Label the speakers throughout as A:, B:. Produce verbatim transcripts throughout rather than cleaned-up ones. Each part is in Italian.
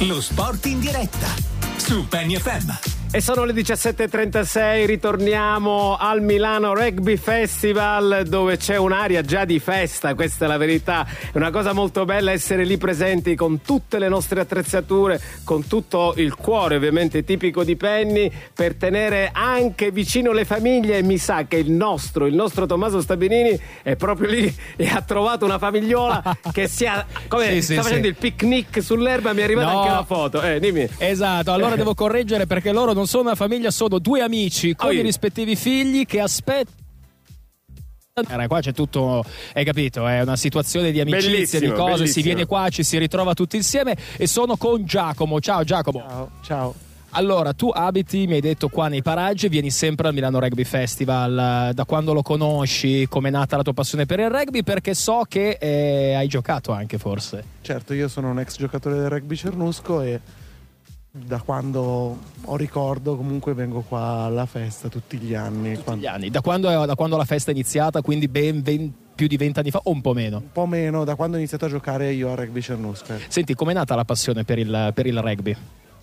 A: Lo sport in diretta su Penny F M.
B: E sono le diciassette e trentasei, ritorniamo al Milano Rugby Festival, dove c'è un'aria già di festa, questa è la verità. È una cosa molto bella essere lì presenti con tutte le nostre attrezzature, con tutto il cuore ovviamente tipico di Penny, per tenere anche vicino le famiglie. E mi sa che il nostro, il nostro Tommaso Stabinini è proprio lì e ha trovato una famigliola che sia, come
C: sì,
B: sta
C: sì,
B: facendo
C: sì.
B: il picnic sull'erba. Mi è arrivata
C: No.
B: anche la foto, eh, dimmi.
C: Esatto, allora devo correggere perché loro non sono una famiglia, sono due amici con
B: Oh,
C: i
B: io.
C: rispettivi figli che aspettano. Qua c'è tutto, hai capito, è una situazione di amicizia,
B: Bellissimo,
C: di cose,
B: bellissimo.
C: si viene qua, ci si ritrova tutti insieme e sono con Giacomo. Ciao Giacomo.
D: Ciao, ciao.
C: Allora, tu abiti, mi hai detto, qua nei paraggi, vieni sempre al Milano Rugby Festival. Da quando lo conosci? Com'è nata la tua passione per il rugby? Perché so che eh, hai giocato anche, forse.
D: Certo, io sono un ex giocatore del rugby Cernusco e da quando ho ricordo comunque vengo qua alla festa tutti gli anni.
C: Tutti
D: Quando-
C: gli anni. Da quando, è- da quando la festa è iniziata, quindi ben, ben più di vent'anni fa o un po' meno?
D: Un po' meno, da quando ho iniziato a giocare io a rugby Cernusco.
C: Senti, com'è nata la passione per il, per il rugby?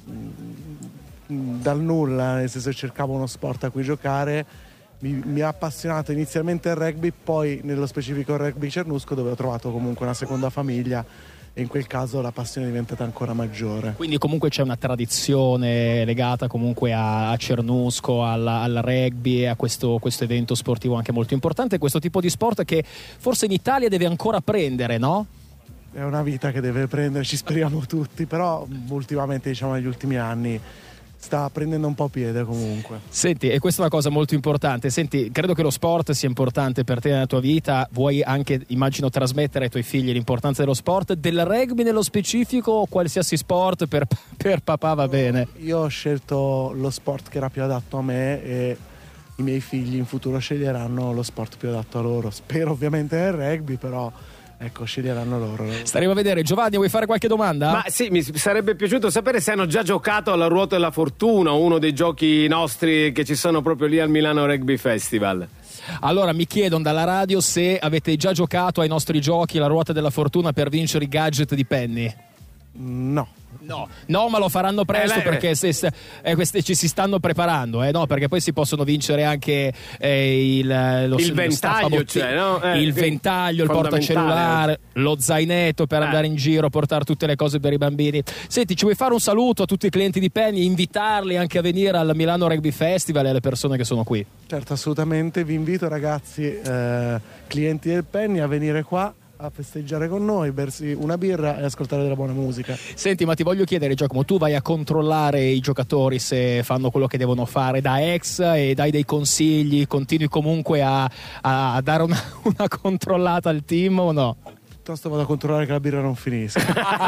D: Dal nulla, nel senso cercavo uno sport a cui giocare, mi, mi ha appassionato inizialmente il rugby, poi nello specifico il rugby Cernusco, dove ho trovato comunque una seconda famiglia e in quel caso la passione è diventata ancora maggiore.
C: Quindi comunque c'è una tradizione legata comunque a, a Cernusco, al, al rugby e a questo, questo evento sportivo anche molto importante, questo tipo di sport che forse in Italia deve ancora prendere, no?
D: È una vita che deve prendere, ci speriamo tutti, però ultimamente, diciamo negli ultimi anni, sta prendendo un po' piede comunque.
C: Senti, e questa è una cosa molto importante. Senti, credo che lo sport sia importante per te nella tua vita. Vuoi anche, immagino, trasmettere ai tuoi figli l'importanza dello sport, del rugby nello specifico, o qualsiasi sport per, per papà va bene?
D: Io ho scelto lo sport che era più adatto a me e i miei figli in futuro sceglieranno lo sport più adatto a loro. Spero ovviamente nel rugby, però ecco, sceglieranno loro.
C: Staremo a vedere. Giovanni, vuoi fare qualche domanda?
B: Ma sì, mi sarebbe piaciuto sapere se hanno già giocato alla Ruota della Fortuna, uno dei giochi nostri che ci sono proprio lì al Milano Rugby Festival.
C: Allora mi chiedono dalla radio se avete già giocato ai nostri giochi la ruota della fortuna per vincere i gadget di Penny.
D: No.
C: No, no, ma lo faranno presto,
B: Eh, lei-
C: perché se, se- eh, queste ci si stanno preparando, eh, no, perché poi si possono vincere anche eh, il, lo,
B: Il
C: lo
B: ventaglio,
C: staffabotte-
B: cioè, no? Eh,
C: il
B: sì.
C: ventaglio, il
B: Fondamentale.
C: portacellulare, lo zainetto per
B: Eh.
C: andare in giro, portare tutte le cose per i bambini. Senti, ci vuoi fare un saluto a tutti i clienti di Penny, invitarli anche a venire al Milano Rugby Festival e alle persone che sono qui?
D: Certo, assolutamente, vi invito ragazzi, eh, clienti del Penny, a venire qua a festeggiare con noi, bersi una birra e ascoltare della buona musica.
C: Senti, ma ti voglio chiedere, Giacomo, tu vai a controllare i giocatori se fanno quello che devono fare da ex e dai dei consigli, continui comunque a, a dare una, una controllata al team o no?
D: Piuttosto vado a controllare che la birra non finisca.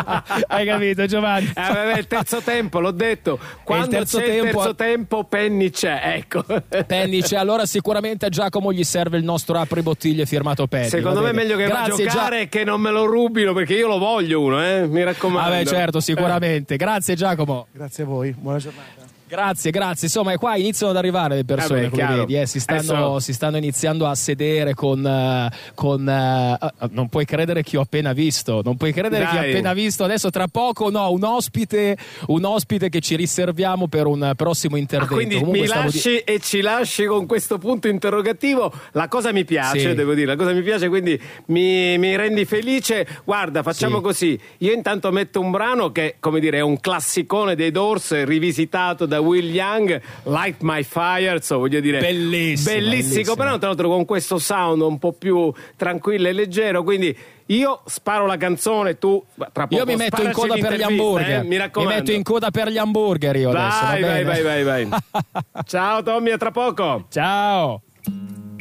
C: Hai capito, Giovanni?
B: Eh, vabbè, il terzo tempo, l'ho detto. Quando
C: terzo
B: c'è
C: tempo-
B: il terzo tempo, Penny c'è, ecco.
C: Penny c'è, allora sicuramente a Giacomo gli serve il nostro apri bottiglie firmato Penny.
B: Secondo
C: va
B: me è
C: bene.
B: meglio che vada a
C: Grazie,
B: giocare e che non me lo rubino, perché io lo voglio uno, eh? Mi raccomando.
C: Vabbè, certo, sicuramente. Grazie Giacomo.
D: Grazie a voi, buona giornata.
C: Grazie, grazie. Insomma, qua iniziano ad arrivare le persone,
B: Eh beh,
C: come
B: chiaro.
C: vedi, eh, si, stanno,
B: Adesso-
C: si stanno iniziando a sedere con... eh, con eh, ah, non puoi credere chi ho appena visto, non puoi credere chi ho
B: Dai.
C: appena visto. Adesso tra poco, no, un ospite, un ospite che ci riserviamo per un prossimo
B: Ah,
C: intervento.
B: quindi
C: Comunque
B: mi
C: stavo di-
B: lasci e ci lasci con questo punto interrogativo. La cosa mi piace,
C: Sì.
B: devo dire, la cosa mi piace, quindi mi, mi rendi felice. Guarda, facciamo
C: Sì.
B: così. Io intanto metto un brano che, come dire, è un classicone dei Doors, rivisitato da Will Young, Light My Fire, so, voglio dire,
C: Bellissimo,
B: bellissimo,
C: bellissimo.
B: però tra l'altro con questo sound un po' più tranquillo e leggero, quindi io sparo la canzone, tu tra poco
C: Io mi metto in
B: sparaci
C: coda per gli
B: l'intervista,
C: hamburger.
B: eh, mi
C: mi
B: raccomando.
C: metto in coda per gli hamburger io adesso. va
B: Vai, vai,
C: bene?
B: vai, vai, vai. Ciao Tommy, a tra poco.
C: Ciao.